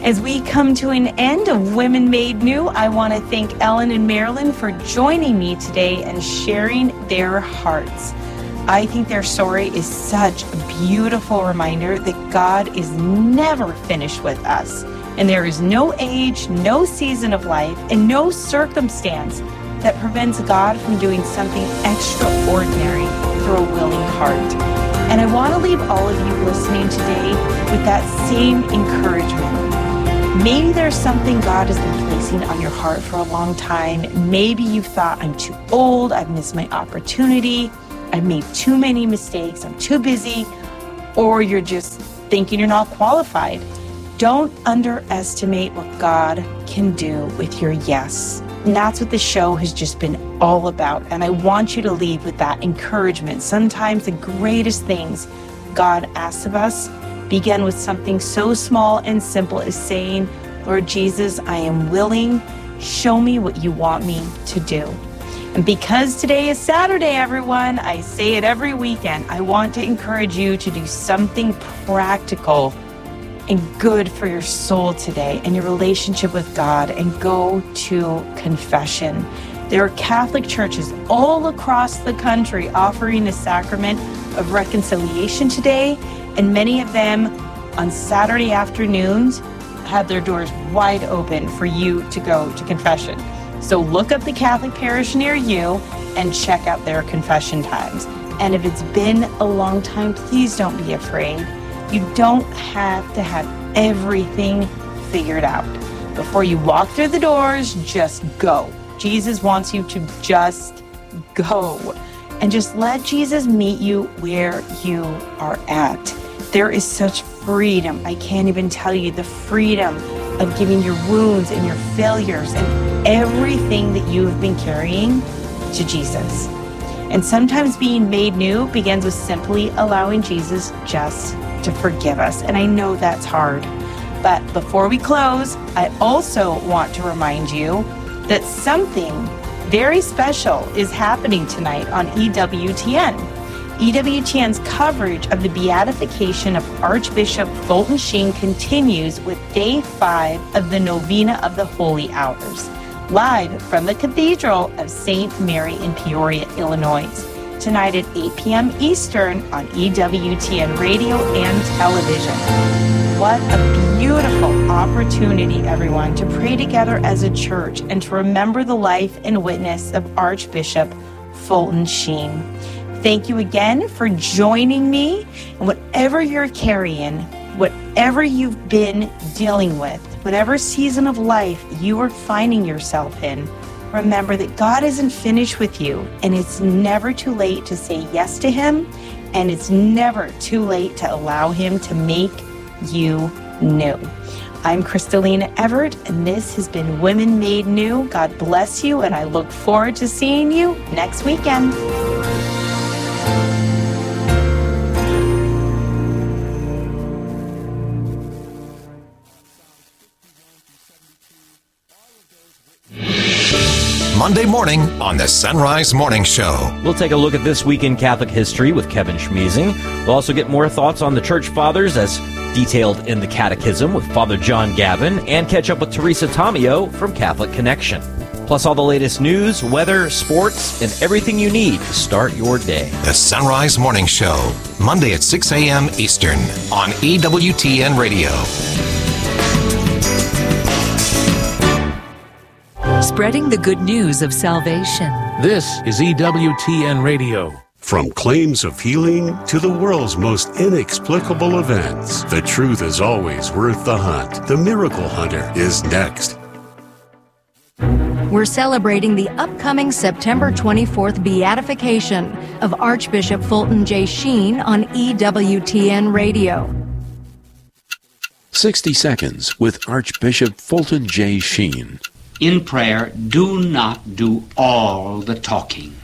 As we come to an end of Women Made New, I want to thank Ellen and Marilyn for joining me today and sharing their hearts. I think their story is such a beautiful reminder that God is never finished with us, and there is no age, no season of life, and no circumstance that prevents God from doing something extraordinary through a willing heart. And I want to leave all of you listening today with that same encouragement. Maybe there's something God has been placing on your heart for a long time. Maybe you've thought, I'm too old, I've missed my opportunity, I've made too many mistakes, I'm too busy, or you're just thinking you're not qualified. Don't underestimate what God can do with your yes. And that's what the show has just been all about. And I want you to leave with that encouragement. Sometimes the greatest things God asks of us begin with something so small and simple as saying, Lord Jesus, I am willing. Show me what you want me to do. And because today is Saturday, everyone, I say it every weekend, I want to encourage you to do something practical and good for your soul today and your relationship with God, and go to confession. There are Catholic churches all across the country offering the sacrament of reconciliation today, and many of them on Saturday afternoons have their doors wide open for you to go to confession. So look up the Catholic parish near you and check out their confession times. And if it's been a long time, please don't be afraid. You don't have to have everything figured out. Before you walk through the doors, just go. Jesus wants you to just go. And just let Jesus meet you where you are at. There is such freedom. I can't even tell you the freedom of giving your wounds and your failures and everything that you have been carrying to Jesus. And sometimes being made new begins with simply allowing Jesus just to forgive us. And I know that's hard. But before we close, I also want to remind you that something very special is happening tonight on EWTN. EWTN's coverage of the beatification of Archbishop Fulton Sheen continues with Day 5 of the Novena of the Holy Hours, live from the Cathedral of St. Mary in Peoria, Illinois, tonight at 8 p.m. Eastern on EWTN radio and television. What a beautiful opportunity, everyone, to pray together as a church and to remember the life and witness of Archbishop Fulton Sheen. Thank you again for joining me. And whatever you're carrying, whatever you've been dealing with, whatever season of life you are finding yourself in, remember that God isn't finished with you, and it's never too late to say yes to Him, and it's never too late to allow Him to make you new. I'm Kristalina Everett, and this has been Women Made New. God bless you, and I look forward to seeing you next weekend. Monday morning on the Sunrise Morning Show. We'll take a look at this week in Catholic history with Kevin Schmeezing. We'll also get more thoughts on the Church Fathers as detailed in the Catechism with Father John Gavin, and catch up with Teresa Tomeo from Catholic Connection. Plus all the latest news, weather, sports, and everything you need to start your day. The Sunrise Morning Show, Monday at 6 a.m. Eastern on EWTN Radio. Spreading the good news of salvation. This is EWTN Radio. From claims of healing to the world's most inexplicable events, the truth is always worth the hunt. The Miracle Hunter is next. We're celebrating the upcoming September 24th beatification of Archbishop Fulton J. Sheen on EWTN Radio. 60 Seconds with Archbishop Fulton J. Sheen. In prayer, do not do all the talking.